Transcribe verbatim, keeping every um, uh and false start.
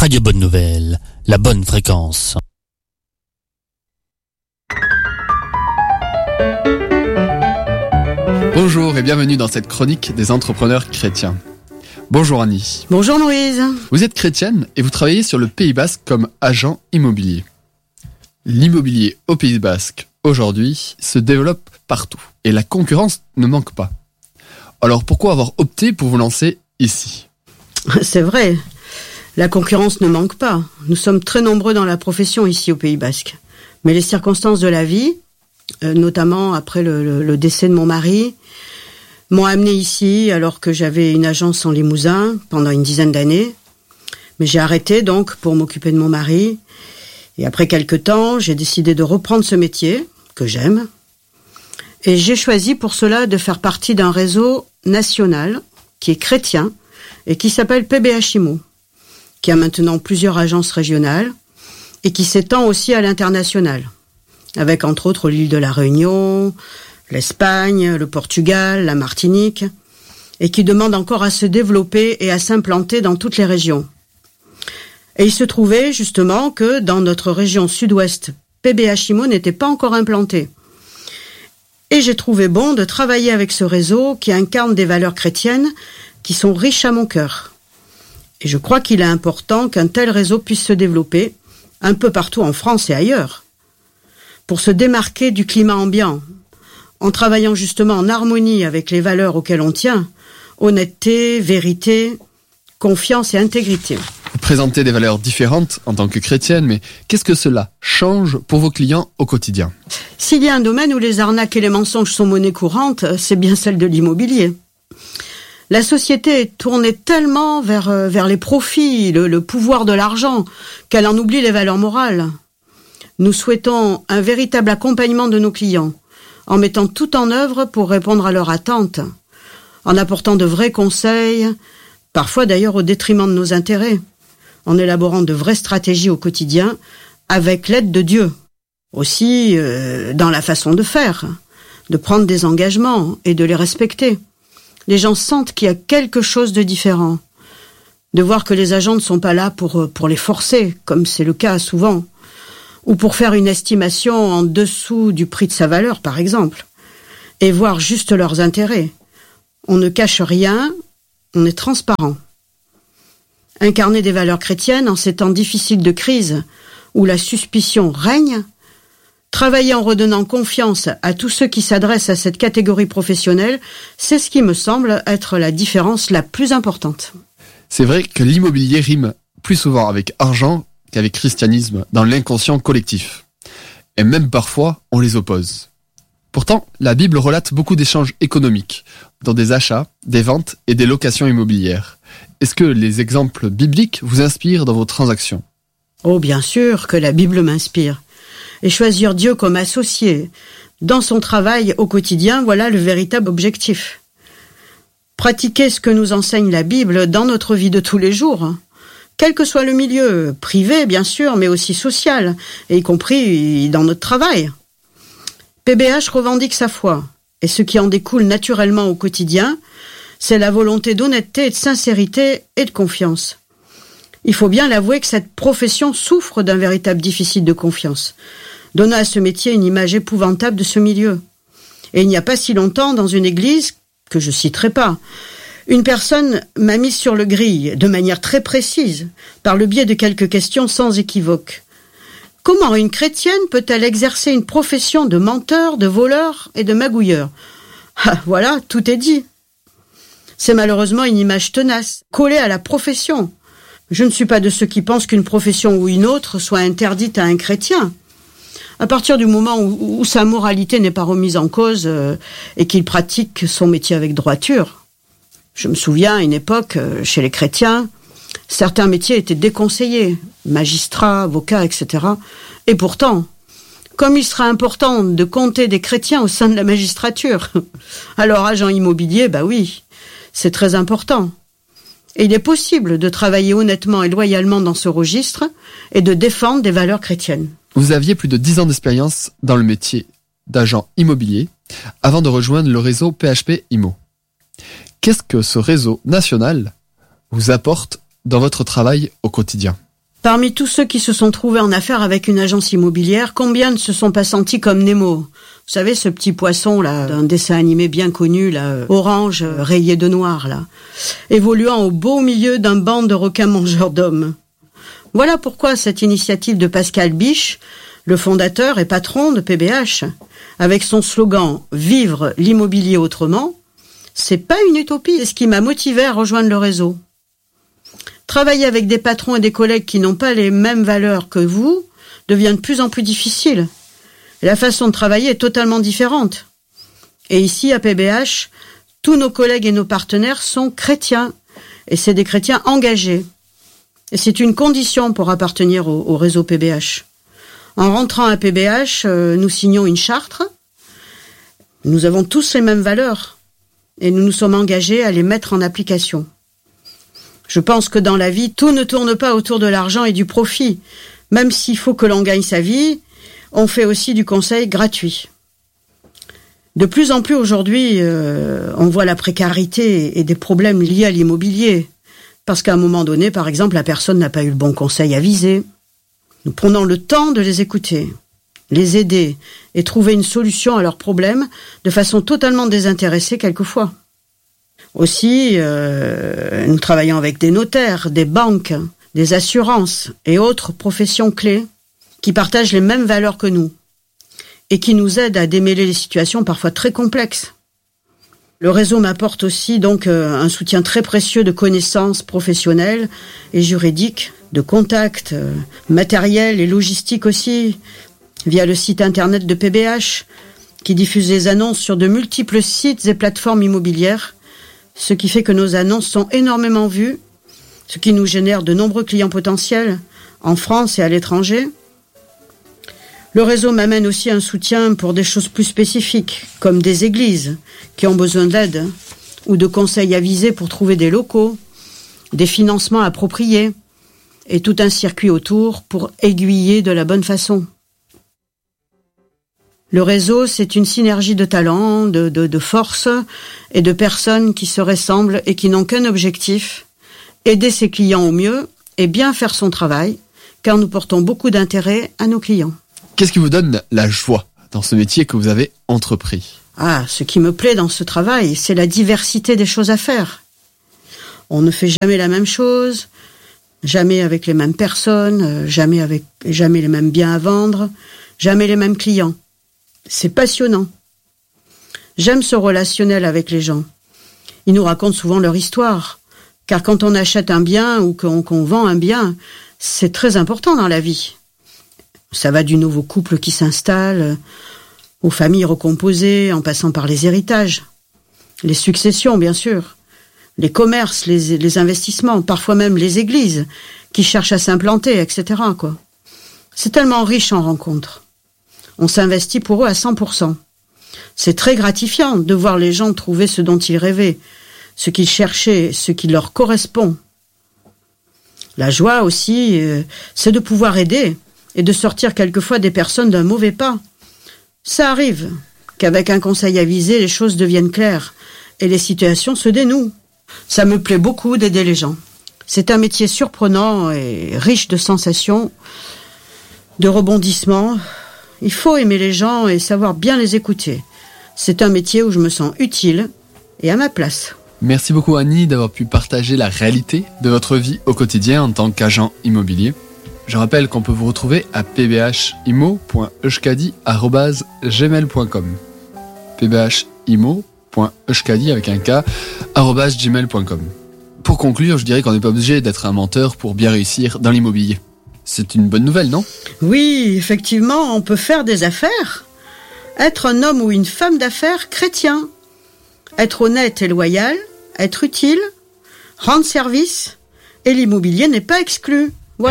Radio Bonne Nouvelle, la bonne fréquence. Bonjour et bienvenue dans cette chronique des entrepreneurs chrétiens. Bonjour Annie. Bonjour Louise. Vous êtes chrétienne et vous travaillez sur le Pays Basque comme agent immobilier. L'immobilier au Pays Basque, aujourd'hui, se développe partout et la concurrence ne manque pas. Alors pourquoi avoir opté pour vous lancer ici ? C'est vrai, la concurrence ne manque pas. Nous sommes très nombreux dans la profession ici au Pays Basque. Mais les circonstances de la vie, euh, notamment après le, le, le décès de mon mari, m'ont amené ici alors que j'avais une agence en Limousin pendant une dizaine d'années. Mais j'ai arrêté donc pour m'occuper de mon mari. Et après quelques temps, j'ai décidé de reprendre ce métier, que j'aime. Et j'ai choisi pour cela de faire partie d'un réseau national qui est chrétien et qui s'appelle P B H Immo, qui a maintenant plusieurs agences régionales et qui s'étend aussi à l'international, avec entre autres l'île de la Réunion, l'Espagne, le Portugal, la Martinique, et qui demande encore à se développer et à s'implanter dans toutes les régions. Et il se trouvait justement que dans notre région sud-ouest, P B H Immo n'était pas encore implanté. Et j'ai trouvé bon de travailler avec ce réseau qui incarne des valeurs chrétiennes qui sont riches à mon cœur. Et je crois qu'il est important qu'un tel réseau puisse se développer un peu partout en France et ailleurs, pour se démarquer du climat ambiant, en travaillant justement en harmonie avec les valeurs auxquelles on tient, honnêteté, vérité, confiance et intégrité. Vous présentez des valeurs différentes en tant que chrétienne, mais qu'est-ce que cela change pour vos clients au quotidien ? S'il y a un domaine où les arnaques et les mensonges sont monnaie courante, c'est bien celle de l'immobilier. La société est tournée tellement vers, vers les profits, le, le pouvoir de l'argent, qu'elle en oublie les valeurs morales. Nous souhaitons un véritable accompagnement de nos clients, en mettant tout en œuvre pour répondre à leurs attentes, en apportant de vrais conseils, parfois d'ailleurs au détriment de nos intérêts, en élaborant de vraies stratégies au quotidien avec l'aide de Dieu. Aussi euh, dans la façon de faire, de prendre des engagements et de les respecter. Les gens sentent qu'il y a quelque chose de différent, de voir que les agents ne sont pas là pour, pour les forcer, comme c'est le cas souvent, ou pour faire une estimation en dessous du prix de sa valeur, par exemple, et voir juste leurs intérêts. On ne cache rien, on est transparent. Incarner des valeurs chrétiennes en ces temps difficiles de crise, où la suspicion règne, travailler en redonnant confiance à tous ceux qui s'adressent à cette catégorie professionnelle, c'est ce qui me semble être la différence la plus importante. C'est vrai que l'immobilier rime plus souvent avec argent qu'avec christianisme dans l'inconscient collectif. Et même parfois, on les oppose. Pourtant, la Bible relate beaucoup d'échanges économiques, dans des achats, des ventes et des locations immobilières. Est-ce que les exemples bibliques vous inspirent dans vos transactions ? Oh, bien sûr que la Bible m'inspire. Et choisir Dieu comme associé dans son travail au quotidien, voilà le véritable objectif. Pratiquer ce que nous enseigne la Bible dans notre vie de tous les jours, quel que soit le milieu, privé bien sûr, mais aussi social, et y compris dans notre travail. P B H revendique sa foi, et ce qui en découle naturellement au quotidien, c'est la volonté d'honnêteté et de sincérité et de confiance. Il faut bien l'avouer que cette profession souffre d'un véritable déficit de confiance, donnant à ce métier une image épouvantable de ce milieu. Et il n'y a pas si longtemps, dans une église, que je citerai pas, une personne m'a mise sur le grille, de manière très précise, par le biais de quelques questions sans équivoque. Comment une chrétienne peut-elle exercer une profession de menteur, de voleur et de magouilleur ? Ah, voilà, tout est dit. C'est malheureusement une image tenace, collée à la profession. Je ne suis pas de ceux qui pensent qu'une profession ou une autre soit interdite à un chrétien. À partir du moment où, où sa moralité n'est pas remise en cause euh, et qu'il pratique son métier avec droiture. Je me souviens, à une époque, euh, chez les chrétiens, certains métiers étaient déconseillés, magistrats, avocats, et cetera. Et pourtant, comme il sera important de compter des chrétiens au sein de la magistrature, alors agent immobilier, bah oui, c'est très important. Et il est possible de travailler honnêtement et loyalement dans ce registre et de défendre des valeurs chrétiennes. Vous aviez plus de dix ans d'expérience dans le métier d'agent immobilier avant de rejoindre le réseau P H P Immo. Qu'est-ce que ce réseau national vous apporte dans votre travail au quotidien ? Parmi tous ceux qui se sont trouvés en affaire avec une agence immobilière, combien ne se sont pas sentis comme Nemo ? Vous savez, ce petit poisson là, d'un dessin animé bien connu, là, orange, rayé de noir, là, évoluant au beau milieu d'un bande de requins mangeurs d'hommes. Voilà pourquoi cette initiative de Pascal Biche, le fondateur et patron de P B H, avec son slogan « Vivre l'immobilier autrement », c'est pas une utopie, c'est ce qui m'a motivé à rejoindre le réseau. Travailler avec des patrons et des collègues qui n'ont pas les mêmes valeurs que vous devient de plus en plus difficile. Et la façon de travailler est totalement différente. Et ici, à P B H, tous nos collègues et nos partenaires sont chrétiens. Et c'est des chrétiens engagés. Et c'est une condition pour appartenir au, au réseau P B H. En rentrant à P B H, euh, nous signons une charte. Nous avons tous les mêmes valeurs. Et nous nous sommes engagés à les mettre en application. Je pense que dans la vie, tout ne tourne pas autour de l'argent et du profit. Même s'il faut que l'on gagne sa vie, on fait aussi du conseil gratuit. De plus en plus aujourd'hui, euh, on voit la précarité et des problèmes liés à l'immobilier. Parce qu'à un moment donné, par exemple, la personne n'a pas eu le bon conseil avisé. Nous prenons le temps de les écouter, les aider et trouver une solution à leurs problèmes de façon totalement désintéressée quelquefois. Aussi, euh, nous travaillons avec des notaires, des banques, des assurances et autres professions clés qui partagent les mêmes valeurs que nous et qui nous aident à démêler les situations parfois très complexes. Le réseau m'apporte aussi donc euh, un soutien très précieux de connaissances professionnelles et juridiques, de contacts, euh, matériels et logistiques aussi, via le site internet de P B H qui diffuse les annonces sur de multiples sites et plateformes immobilières, ce qui fait que nos annonces sont énormément vues, ce qui nous génère de nombreux clients potentiels en France et à l'étranger. Le réseau m'amène aussi un soutien pour des choses plus spécifiques, comme des églises qui ont besoin d'aide, ou de conseils avisés pour trouver des locaux, des financements appropriés, et tout un circuit autour pour aiguiller de la bonne façon. Le réseau, c'est une synergie de talents, de, de, de forces et de personnes qui se ressemblent et qui n'ont qu'un objectif, aider ses clients au mieux et bien faire son travail, car nous portons beaucoup d'intérêt à nos clients. Qu'est-ce qui vous donne la joie dans ce métier que vous avez entrepris ? Ah, ce qui me plaît dans ce travail, c'est la diversité des choses à faire. On ne fait jamais la même chose, jamais avec les mêmes personnes, jamais avec, jamais les mêmes biens à vendre, jamais les mêmes clients. C'est passionnant. J'aime ce relationnel avec les gens. Ils nous racontent souvent leur histoire. Car quand on achète un bien ou qu'on, qu'on vend un bien, c'est très important dans la vie. Ça va du nouveau couple qui s'installe, aux familles recomposées, en passant par les héritages, les successions, bien sûr, les commerces, les, les investissements, parfois même les églises qui cherchent à s'implanter, et cetera, quoi. C'est tellement riche en rencontres. On s'investit pour eux à cent pour cent. C'est très gratifiant de voir les gens trouver ce dont ils rêvaient, ce qu'ils cherchaient, ce qui leur correspond. La joie aussi, euh, c'est de pouvoir aider et de sortir quelquefois des personnes d'un mauvais pas. Ça arrive qu'avec un conseil avisé, les choses deviennent claires et les situations se dénouent. Ça me plaît beaucoup d'aider les gens. C'est un métier surprenant et riche de sensations, de rebondissements. Il faut aimer les gens et savoir bien les écouter. C'est un métier où je me sens utile et à ma place. Merci beaucoup Annie d'avoir pu partager la réalité de votre vie au quotidien en tant qu'agent immobilier. Je rappelle qu'on peut vous retrouver à p b h imo point euskadi arobase gmail point com p b h imo point euskadi avec un K arobase gmail point com. Pour conclure, je dirais qu'on n'est pas obligé d'être un menteur pour bien réussir dans l'immobilier. C'est une bonne nouvelle, non ? Oui, effectivement, on peut faire des affaires. Être un homme ou une femme d'affaires chrétien. Être honnête et loyal, être utile, rendre service, et l'immobilier n'est pas exclu.